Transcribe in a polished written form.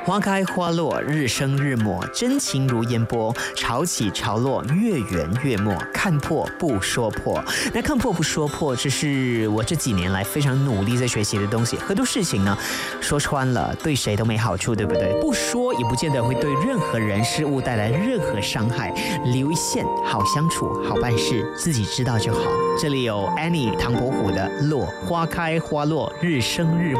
花开花落，日升日没，真情如烟波，潮起潮落，月圆月没，看破不说破。那看破不说破，这是我这几年来非常努力在学习的东西。很多事情呢，说穿了对谁都没好处，对不对？不说也不见得会对任何人事物带来任何伤害。留一线，好相处，好办事，自己知道就好。这里有 Annie 唐伯虎的《落花开花落，日升日没》。